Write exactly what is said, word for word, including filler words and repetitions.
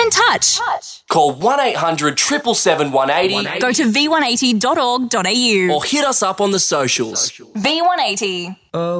in touch. Call one eight hundred seven seven seven one eight zero Go to v one eighty dot org dot a u. or hit us up on the socials. V one eighty.